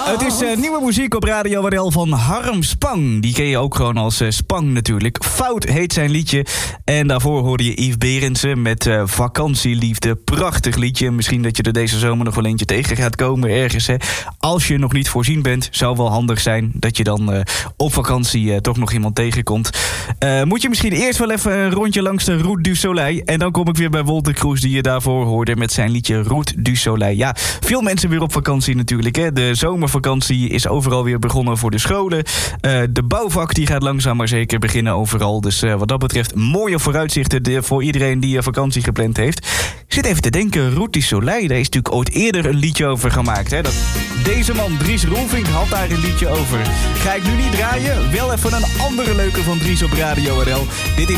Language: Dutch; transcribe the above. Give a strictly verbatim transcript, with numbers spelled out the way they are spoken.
Het is uh, nieuwe muziek op Radio R L van Harm Spang. Die ken je ook gewoon als uh, Spang natuurlijk. Fout heet zijn liedje. En daarvoor hoorde je Yves Berendsen met uh, Vakantieliefde. Prachtig liedje. Misschien dat je er deze zomer nog wel eentje tegen gaat komen ergens. Hè. Als je nog niet voorzien bent, zou wel handig zijn dat je dan uh, op vakantie uh, toch nog iemand tegenkomt. Uh, moet je misschien eerst wel even een rondje langs de Route du Soleil. En dan kom ik weer bij Wolter Kroes die je daarvoor hoorde met zijn liedje Route du Soleil. Ja, veel mensen weer op vakantie natuurlijk. Hè. De zomervakantie is overal weer begonnen voor de scholen. Uh, de bouwvak die gaat langzaam maar zeker beginnen overal. Dus uh, wat dat betreft mooie vooruitzichten de, voor iedereen die uh, vakantie gepland heeft. Ik zit even te denken, Route du Soleil, daar is natuurlijk ooit eerder een liedje over gemaakt. Hè. Dat, deze man, Dries Roelvink, had daar een liedje over. Ga ik nu niet draaien, wel even een andere leuke van Dries op Radio R L. Dit is